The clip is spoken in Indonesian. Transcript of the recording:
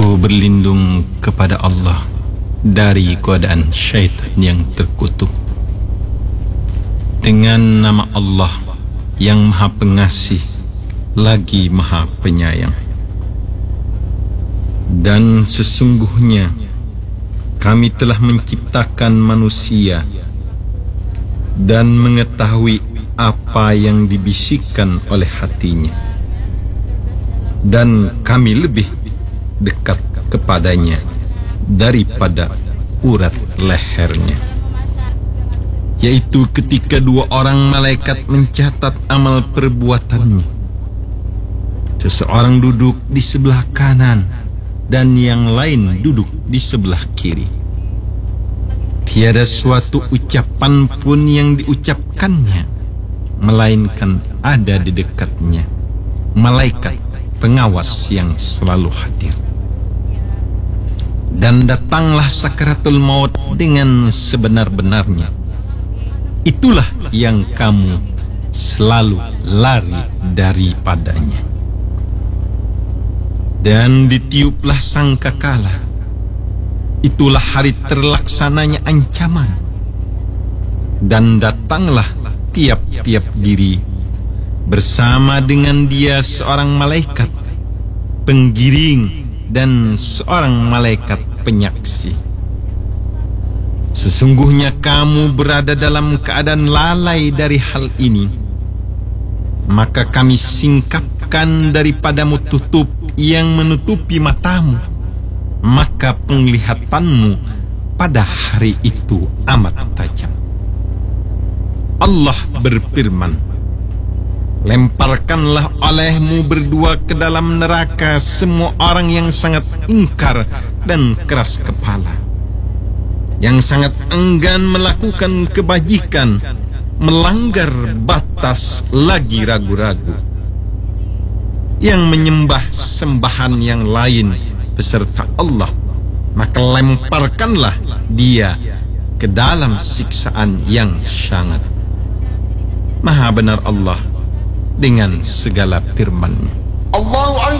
Aku berlindung kepada Allah dari godaan syaitan yang terkutuk. Dengan nama Allah yang Maha Pengasih lagi Maha Penyayang. Dan sesungguhnya kami telah menciptakan manusia dan mengetahui apa yang dibisikkan oleh hatinya, dan kami lebih dekat kepadanya daripada urat lehernya, yaitu ketika dua orang malaikat mencatat amal perbuatannya. Seseorang duduk di sebelah kanan dan yang lain duduk di sebelah kiri. Tiada suatu ucapan pun yang diucapkannya melainkan ada di dekatnya malaikat pengawas yang selalu hadir. Dan datanglah sakaratul maut dengan sebenar-benarnya. Itulah yang kamu selalu lari daripadanya. Dan ditiuplah sangkakala. Itulah hari terlaksananya ancaman. Dan datanglah tiap-tiap diri bersama dengan dia seorang malaikat penggiring dan seorang malaikat penyaksi. Sesungguhnya kamu berada dalam keadaan lalai dari hal ini, maka kami singkapkan daripadamu tutup yang menutupi matamu, maka penglihatanmu pada hari itu amat tajam. Allah berfirman, lemparkanlah olehmu berdua ke dalam neraka semua orang yang sangat ingkar dan keras kepala, yang sangat enggan melakukan kebajikan, melanggar batas lagi ragu-ragu, yang menyembah sembahan yang lain beserta Allah, maka lemparkanlah dia ke dalam siksaan yang sangat. Maha benar Allah dengan segala firman-Nya. Allah